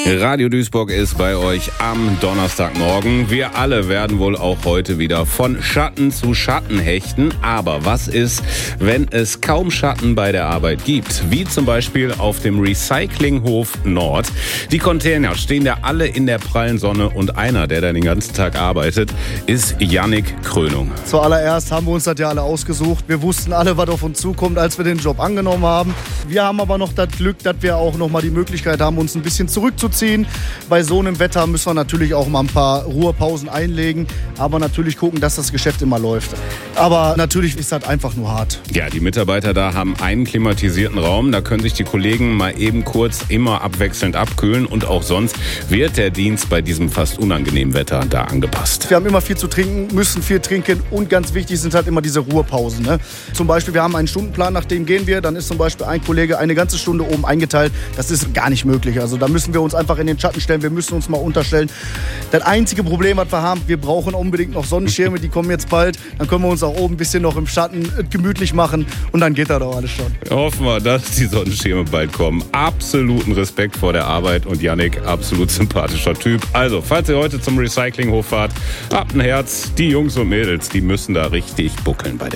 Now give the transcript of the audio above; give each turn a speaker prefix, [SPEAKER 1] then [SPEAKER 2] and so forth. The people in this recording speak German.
[SPEAKER 1] Radio Duisburg ist bei euch am Donnerstagmorgen. Wir alle werden wohl auch heute wieder von Schatten zu Schatten hechten. Aber was ist, wenn es kaum Schatten bei der Arbeit gibt? Wie zum Beispiel auf dem Recyclinghof Nord. Die Container stehen da alle in der prallen Sonne und einer, der da den ganzen Tag arbeitet, ist Yannick Krönung.
[SPEAKER 2] Zuallererst haben wir uns das ja alle ausgesucht. Wir wussten alle, was auf uns zukommt, als wir den Job angenommen haben. Wir haben aber noch das Glück, dass wir auch noch mal die Möglichkeit haben, uns ein bisschen zurückzuziehen. Bei so einem Wetter müssen wir natürlich auch mal ein paar Ruhepausen einlegen, aber natürlich gucken, dass das Geschäft immer läuft. Aber natürlich ist das einfach nur hart.
[SPEAKER 1] Ja, die Mitarbeiter da haben einen klimatisierten Raum. Da können sich die Kollegen mal eben kurz immer abwechselnd abkühlen. Und auch sonst wird der Dienst bei diesem fast unangenehmen Wetter da angepasst.
[SPEAKER 2] Wir haben immer viel zu trinken, müssen viel trinken und ganz wichtig sind halt immer diese Ruhepausen. Ne? Zum Beispiel, wir haben einen Stundenplan, nach dem gehen wir. Dann ist zum Beispiel ein Kollege eine ganze Stunde oben eingeteilt. Das ist gar nicht möglich. Also da müssen wir uns einfach in den Schatten stellen. Wir müssen uns mal unterstellen. Das einzige Problem, was wir haben, wir brauchen unbedingt noch Sonnenschirme. Die kommen jetzt bald. Dann können wir uns auch oben ein bisschen noch im Schatten gemütlich machen. Und dann geht das auch alles schon.
[SPEAKER 1] Hoffen wir, dass die Sonnenschirme bald kommen. Absoluten Respekt vor der Arbeit. Und Yannick, absolut sympathischer Typ. Also, falls ihr heute zum Recyclinghof fahrt, habt ein Herz. Die Jungs und Mädels, die müssen da richtig buckeln bei der